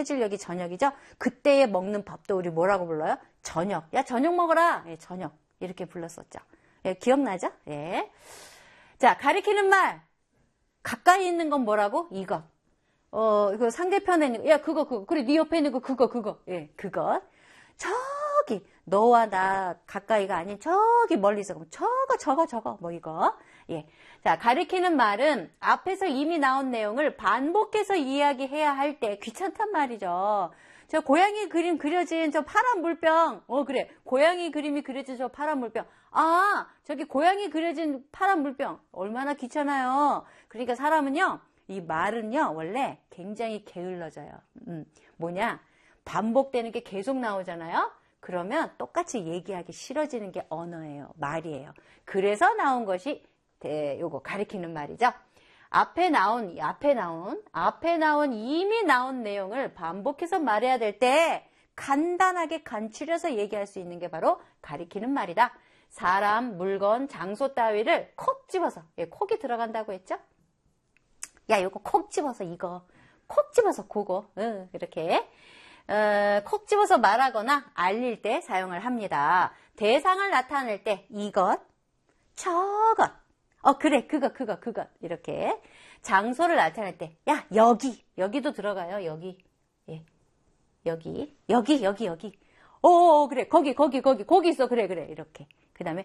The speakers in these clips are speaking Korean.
해질녘이 저녁이죠. 그때에 먹는 밥도 우리 뭐라고 불러요? 저녁. 야, 저녁 먹어라. 예, 저녁. 이렇게 불렀었죠. 예, 기억나죠? 예. 자, 가리키는 말. 가까이 있는 건 뭐라고? 이것. 그 상대편에 있는 거. 야, 그거. 그래, 네 옆에 있는 거, 그거. 예, 그것. 저기, 너와 나 가까이가 아닌 저기 멀리서. 저거. 뭐 이거. 예. 자, 가리키는 말은 앞에서 이미 나온 내용을 반복해서 이야기해야 할 때 귀찮단 말이죠. 저 고양이 그림 그려진 저 파란 물병. 그래. 고양이 그림이 그려진 저 파란 물병. 아, 저기 고양이 그려진 파란 물병. 얼마나 귀찮아요. 그러니까 사람은요, 이 말은요, 원래 굉장히 게을러져요. 뭐냐? 반복되는 게 계속 나오잖아요. 그러면 똑같이 얘기하기 싫어지는 게 언어예요. 말이에요. 그래서 나온 것이 요거 가리키는 말이죠. 앞에 나온 이미 나온 내용을 반복해서 말해야 될 때 간단하게 간추려서 얘기할 수 있는 게 바로 가리키는 말이다. 사람, 물건, 장소 따위를 콕 집어서, 콕이 들어간다고 했죠? 야, 요거 콕 집어서 이거, 콕 집어서 그거, 이렇게 콕 집어서 말하거나 알릴 때 사용을 합니다. 대상을 나타낼 때 이것, 저것, 그래, 그거 이렇게 장소를 나타낼 때, 야, 여기도 들어가요. 여기, 예, 여기, 그래, 거기 있어, 그래, 이렇게. 그 다음에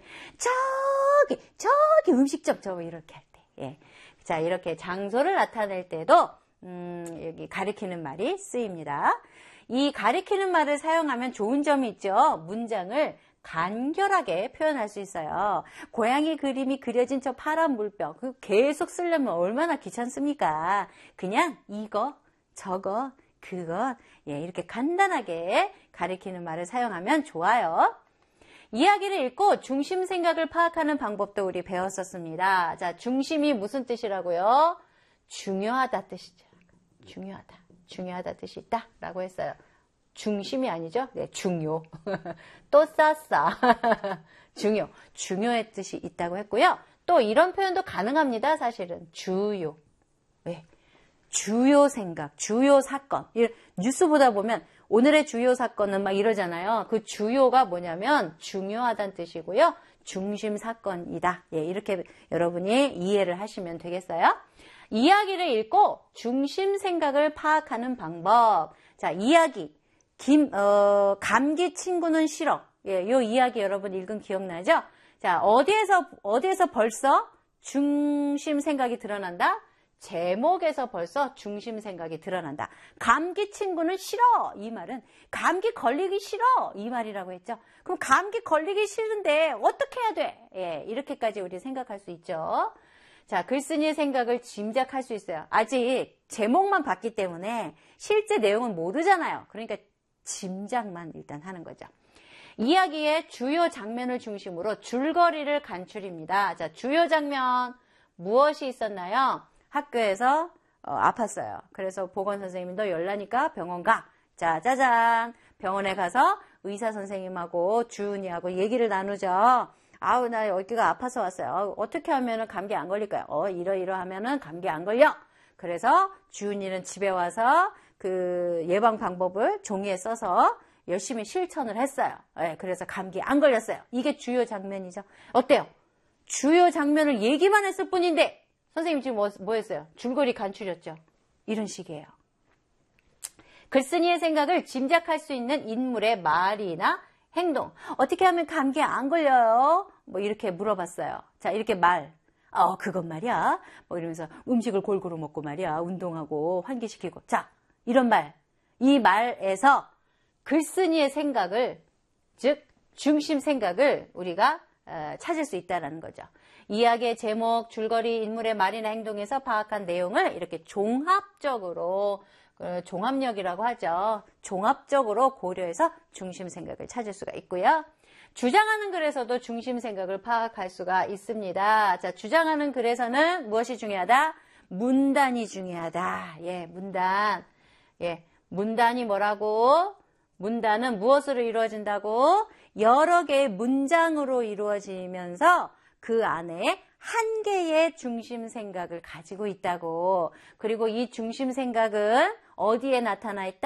저기 음식점 저거 이렇게 할 때, 예, 자, 이렇게 장소를 나타낼 때도 여기 가리키는 말이 쓰입니다. 이 가리키는 말을 사용하면 좋은 점이 있죠. 문장을 간결하게 표현할 수 있어요. 고양이 그림이 그려진 저 파란 물병, 계속 쓰려면 얼마나 귀찮습니까? 그냥 이거, 저거, 그거, 예, 이렇게 간단하게 가리키는 말을 사용하면 좋아요. 이야기를 읽고 중심 생각을 파악하는 방법도 우리 배웠었습니다. 자, 중심이 무슨 뜻이라고요? 중요하다 뜻이죠. 중요하다 뜻이 있다 라고 했어요. 중심이 아니죠? 네, 중요. 또 쌌어. 중요의 뜻이 있다고 했고요. 또 이런 표현도 가능합니다. 사실은 주요. 네. 주요 생각, 주요 사건. 뉴스 보다 보면 오늘의 주요 사건은 막 이러잖아요. 그 주요가 뭐냐면 중요하다는 뜻이고요. 중심 사건이다. 예, 이렇게 여러분이 이해를 하시면 되겠어요. 이야기를 읽고 중심 생각을 파악하는 방법. 자, 이야기. 감기 친구는 싫어. 예, 요 이야기 여러분 읽은 기억나죠? 자, 어디에서 벌써 중심 생각이 드러난다? 제목에서 벌써 중심 생각이 드러난다. 감기 친구는 싫어. 이 말은 감기 걸리기 싫어. 이 말이라고 했죠. 그럼 감기 걸리기 싫은데 어떻게 해야 돼? 예, 이렇게까지 우리 생각할 수 있죠. 자, 글쓴이의 생각을 짐작할 수 있어요. 아직 제목만 봤기 때문에 실제 내용은 모르잖아요. 그러니까 짐작만 일단 하는 거죠. 이야기의 주요 장면을 중심으로 줄거리를 간추립니다. 자, 주요 장면 무엇이 있었나요? 학교에서 아팠어요. 그래서 보건선생님이 너 열나니까 병원 가. 자, 짜잔. 병원에 가서 의사 선생님하고 주은이하고 얘기를 나누죠. 아우, 나 여기가 아파서 왔어요. 어떻게 하면 감기 안 걸릴까요? 이러하면은 감기 안 걸려. 그래서 주은이는 집에 와서 그 예방 방법을 종이에 써서 열심히 실천을 했어요. 네, 그래서 감기 안 걸렸어요. 이게 주요 장면이죠. 어때요? 주요 장면을 얘기만 했을 뿐인데 선생님 지금 뭐 했어요? 줄거리 간추렸죠. 이런 식이에요. 글쓴이의 생각을 짐작할 수 있는 인물의 말이나 행동. 어떻게 하면 감기에 안 걸려요? 뭐 이렇게 물어봤어요. 자, 이렇게 말. 그건 말이야. 뭐 이러면서 음식을 골고루 먹고 말이야. 운동하고 환기시키고. 자, 이런 말. 이 말에서 글쓴이의 생각을, 즉 중심 생각을 우리가 찾을 수 있다는 거죠. 이야기의 제목, 줄거리, 인물의 말이나 행동에서 파악한 내용을 이렇게 종합적으로, 종합력이라고 하죠. 종합적으로 고려해서 중심 생각을 찾을 수가 있고요. 주장하는 글에서도 중심 생각을 파악할 수가 있습니다. 자, 주장하는 글에서는 무엇이 중요하다? 문단이 중요하다. 예, 문단. 예, 문단이 뭐라고? 문단은 무엇으로 이루어진다고? 여러 개의 문장으로 이루어지면서 그 안에 한 개의 중심 생각을 가지고 있다고. 그리고 이 중심 생각은 어디에 나타나 있다?